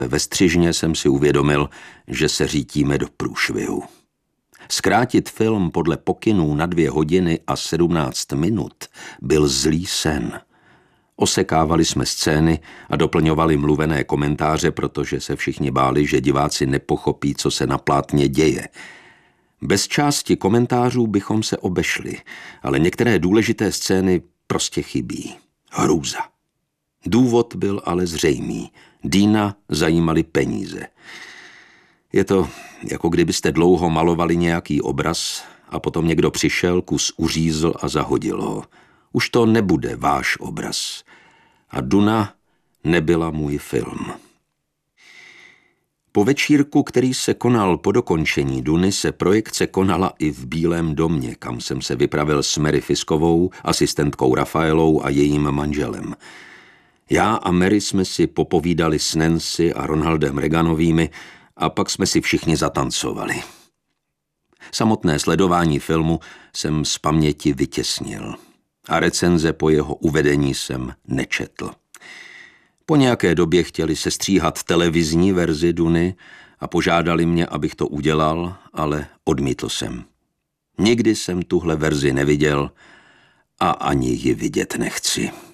Ve střižně jsem si uvědomil, že se řítíme do průšvihu. Zkrátit film podle pokynů na 2 hodiny a 17 minut byl zlý sen. Osekávali jsme scény a doplňovali mluvené komentáře, protože se všichni báli, že diváci nepochopí, co se na plátně děje. Bez části komentářů bychom se obešli, ale některé důležité scény prostě chybí. Hrůza. Důvod byl ale zřejmý. Deana zajímaly peníze. Je to, jako kdybyste dlouho malovali nějaký obraz a potom někdo přišel, kus uřízl a zahodil ho. Už to nebude váš obraz. A Duna nebyla můj film. Po večírku, který se konal po dokončení Duny, se projekce konala i v Bílém domě, kam jsem se vypravil s Mary Fiskovou, asistentkou Rafaelou a jejím manželem. Já a Mary jsme si popovídali s Nancy a Ronaldem Reaganovými a pak jsme si všichni zatancovali. Samotné sledování filmu jsem z paměti vytěsnil a recenze po jeho uvedení jsem nečetl. Po nějaké době chtěli sestříhat televizní verzi Duny a požádali mě, abych to udělal, ale odmítl jsem. Nikdy jsem tuhle verzi neviděl a ani ji vidět nechci.